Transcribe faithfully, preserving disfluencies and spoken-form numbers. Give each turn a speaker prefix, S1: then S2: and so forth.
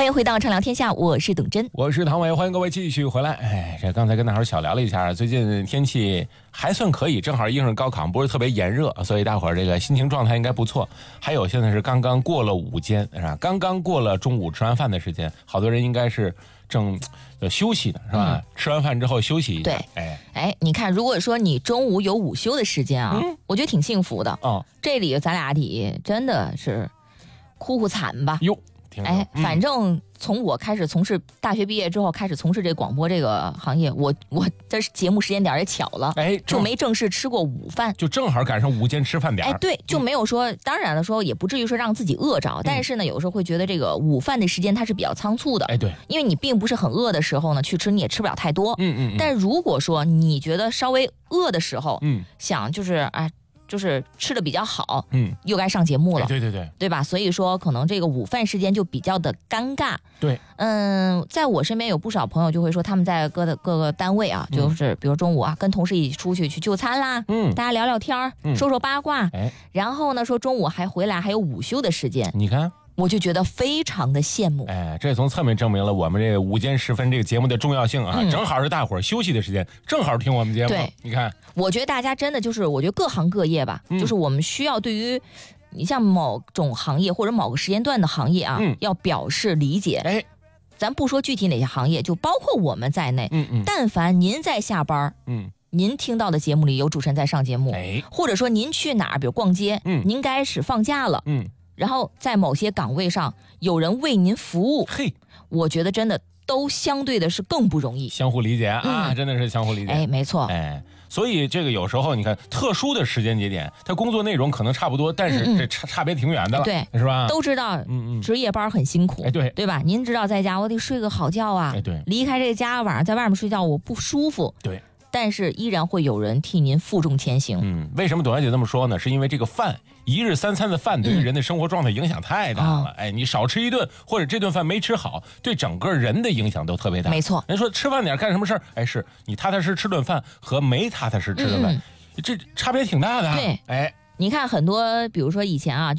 S1: 欢迎回到畅聊天下，我是董真，
S2: 我是唐伟，欢迎各位继续回来。哎，这刚才跟大伙小聊了一下，最近天气还算可以，正好应上高考，不是特别炎热，所以大伙儿这个心情状态应该不错。还有现在是刚刚过了午间，是吧？刚刚过了中午吃完饭的时间，好多人应该是正休息的，是吧？嗯、吃完饭之后休息一下。
S1: 对，哎哎，你看，如果说你中午有午休的时间啊，嗯、我觉得挺幸福的。哦，这里咱俩得真的是哭哭惨吧？
S2: 哟。
S1: 哎，反正从我开始从事大学毕业之后开始从事这广播这个行业，我我的节目时间点也巧了，哎，就没正式吃过午饭，
S2: 就正好赶上午间吃饭点。
S1: 哎，对，就没有说，嗯、当然了，说也不至于说让自己饿着，嗯、但是呢，有时候会觉得这个午饭的时间它是比较仓促的，
S2: 哎，对，
S1: 因为你并不是很饿的时候呢去吃，你也吃不了太多，
S2: 嗯 嗯, 嗯。
S1: 但如果说你觉得稍微饿的时候，
S2: 嗯，
S1: 想就是哎。就是吃的比较好，
S2: 嗯，
S1: 又该上节目了，
S2: 哎、对对对，
S1: 对吧？所以说，可能这个午饭时间就比较的尴尬。
S2: 对，
S1: 嗯，在我身边有不少朋友就会说，他们在各的各个单位啊，就是比如中午啊，跟同事一起出去去就餐啦，嗯，大家聊聊天，嗯，说说八卦，哎，然后呢，说中午还回来还有午休的时间，
S2: 你看。
S1: 我就觉得非常的羡慕，
S2: 哎，这从侧面证明了我们这午间时分这个节目的重要性啊！嗯、正好是大伙儿休息的时间，正好听我们节目。
S1: 对，
S2: 你看，
S1: 我觉得大家真的就是，我觉得各行各业吧，嗯、就是我们需要对于你像某种行业或者某个时间段的行业啊，嗯、要表示理解。哎，咱不说具体哪些行业，就包括我们在内，嗯嗯，但凡您在下班，嗯。您听到的节目里有主持人在上节目，哎，或者说您去哪儿，比如逛街，嗯，您该是放假了，嗯。然后在某些岗位上有人为您服务，嘿，我觉得真的都相对的是更不容易，
S2: 相互理解啊，嗯、真的是相互理解。
S1: 哎，没错，
S2: 哎，所以这个有时候你看特殊的时间节点，它工作内容可能差不多，但是这差、嗯、差别挺远的了，
S1: 对，
S2: 是吧？
S1: 都知道，嗯嗯，值夜班很辛苦，
S2: 哎，对，
S1: 对吧？您知道在家我得睡个好觉啊，
S2: 哎，对，
S1: 离开这个家晚上在外面睡觉我不舒服，
S2: 对。
S1: 但是依然会有人替您负重前行。
S2: 嗯，为什么董小姐这么说呢？是因为这个饭，一日三餐的饭对于人的生活状态影响太大了。嗯、哎，你少吃一顿，或者这顿饭没吃好，对整个人的影响都特别大。
S1: 没错，
S2: 人说吃饭点干什么事儿？哎，是你踏踏实吃顿饭和没踏踏实吃顿饭，嗯、这差别挺大的。
S1: 对，
S2: 哎，
S1: 你看很多，比如说以前啊。